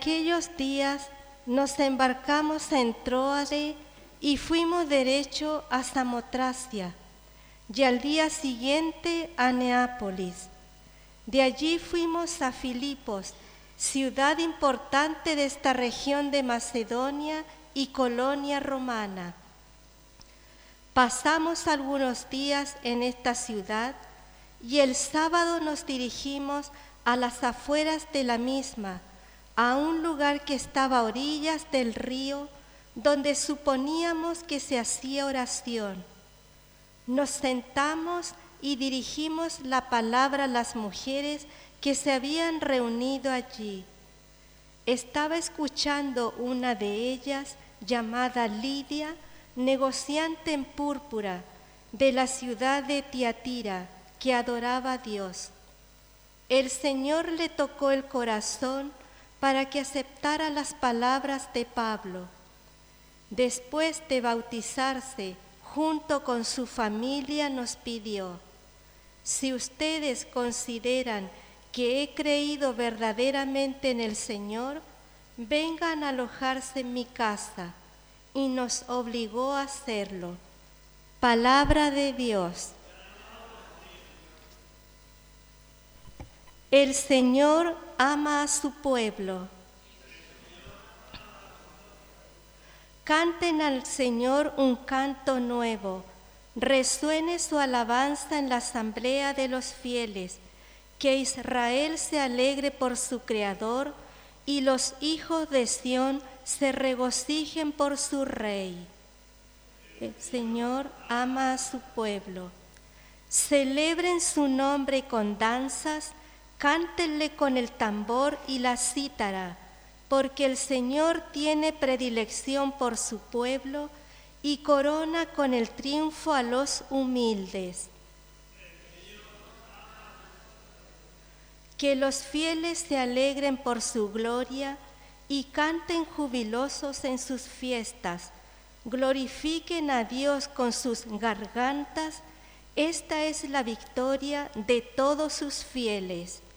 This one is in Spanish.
aquellos días nos embarcamos en Tróade y fuimos derecho a Samotracia, y al día siguiente a Neápolis. De allí fuimos a Filipos, ciudad importante de esta región de Macedonia y colonia romana. Pasamos algunos días en esta ciudad y el sábado nos dirigimos a las afueras de la misma, a un lugar que estaba a orillas del río, donde suponíamos que se hacía oración. Nos sentamos y dirigimos la palabra a las mujeres que se habían reunido allí. Estaba escuchando una de ellas, llamada Lidia, negociante en púrpura, de la ciudad de Tiatira, que adoraba a Dios. El Señor le tocó el corazón para que aceptara las palabras de Pablo. Después de bautizarse, junto con su familia, nos pidió: si ustedes consideran que he creído verdaderamente en el Señor, vengan a alojarse en mi casa, y nos obligó a hacerlo. Palabra de Dios. El Señor ama a su pueblo. Canten al Señor un canto nuevo, resuene su alabanza en la asamblea de los fieles, que Israel se alegre por su Creador y los hijos de Sión se regocijen por su Rey. El Señor ama a su pueblo. Celebren su nombre con danzas, cántenle con el tambor y la cítara, porque el Señor tiene predilección por su pueblo y corona con el triunfo a los humildes. Que los fieles se alegren por su gloria y canten jubilosos en sus fiestas. Glorifiquen a Dios con sus gargantas. Esta es la victoria de todos sus fieles.